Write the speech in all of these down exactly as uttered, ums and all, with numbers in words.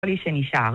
לי שנשאר.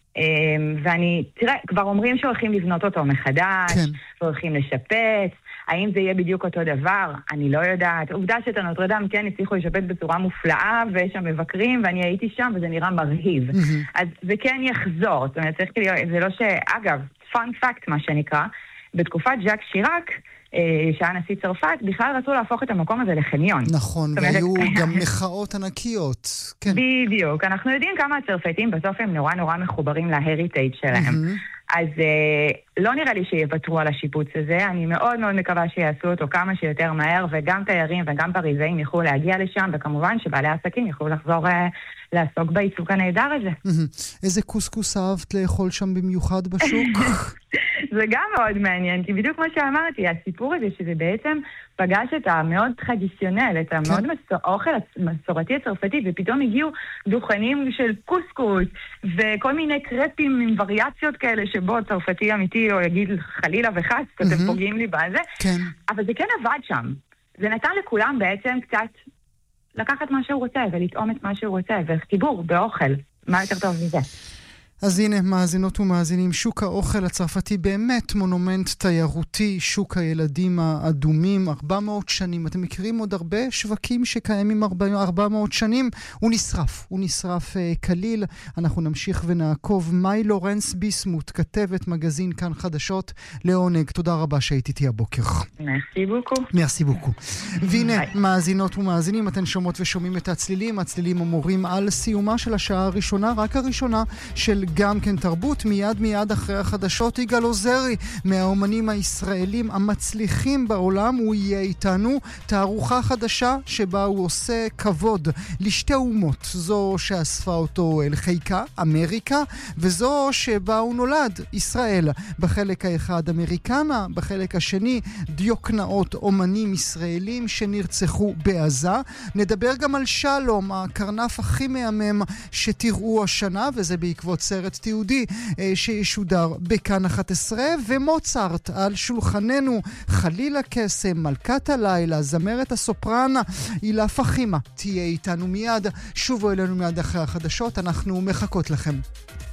ואני, תראה, כבר אומרים שהולכים לבנות אותו מחדש, כן. והולכים לשפץ, האם זה יהיה בדיוק אותו דבר? אני לא יודעת. עובדה שאת הנוטרדם כן הצליחו לשפץ בצורה מופלאה, ויש שם מבקרים, ואני הייתי שם, וזה נראה מרהיב. Mm-hmm. אז זה כן יחזור, זאת אומרת, צריך להיות, זה לא ש... אגב, פאנ פאקט מה שנקרא, בתקופת ז'אק שיראק, שהיה נשיא צרפת, בכלל רצו להפוך את המקום הזה לחניון. נכון, והיו גם מחאות ענקיות. כן. בדיוק. אנחנו יודעים כמה הצרפתים בסוף הם נורא נורא מחוברים להריטייג' שלהם. אז לא נראה לי שיוותרו על השיפוץ הזה. אני מאוד מאוד מקווה שיעשו אותו כמה שיותר מהר, וגם תיירים וגם פריזאים יוכלו להגיע לשם, וכמובן שבעלי העסקים יוכלו לחזור לעסוק בעיסוק הנהדר הזה. איזה קוסקוס אהבת לאכול שם במיוחד בשוק? זה גם מאוד מעניין, כי בדיוק כמו שאמרתי, הסיפור הזה שזה בעצם פגש את המאוד טרדיציונל, את המאוד אוכל מסורתי הצרפתי, ופתאום הגיעו דוכנים של קוסקוס, וכל מיני קרפים עם וריאציות כאלה, שבו צרפתי אמיתי, או יגיד חלילה וחס, אתם פוגעים לי בזה. אבל זה כן עבד שם. זה נתן לכולם בעצם קצת לקחת מה שהוא רוצה, ולטעום את מה שהוא רוצה, וחיבור באוכל. מה יותר טוב מזה? אז הנה, מאזינות ומאזינים, שוק האוכל הצרפתי באמת מונומנט תיירותי, שוק הילדים האדומים, ארבע מאות שנים. אתם מכירים עוד הרבה שווקים שקיימים ארבע מאות שנים? הוא נשרף, הוא נשרף אה, כליל. אנחנו נמשיך ונעקוב. מאי לורנס ביסמוט, כתבת מגזין כאן חדשות, לעונג. תודה רבה שהיית איתי הבוקר. מרסי בוקו. מרסי בוקו. והנה, מאזינות ומאזינים, אתן שומעות ושומעים את הצלילים. הצלילים אמורים על סיומה של השעה הראשונה, רק הראשונה של גם כן תרבות. מיד מיד אחרי החדשות יגאל עוזרי מהאומנים הישראלים המצליחים בעולם, הוא יהיה איתנו. תערוכה חדשה שבה הוא עושה כבוד לשתי אומות, זו שאספה אותו אל חיקה, אמריקה, וזו שבה הוא נולד, ישראל. בחלק האחד אמריקנה, בחלק השני דיוקנאות אומנים ישראלים שנרצחו בעזה. נדבר גם על שלום, הקרנף הכי מהמם שתראו השנה, וזה בעקבות סרט תיעודי שישודר בכאן אחת עשרה, ומוצרט על שולחננו, חלילה קסם, מלכת הלילה, זמרת הסופרנה הילה פחימה תהיה איתנו מיד. שובו אלינו מיד אחרי החדשות, אנחנו מחכות לכם.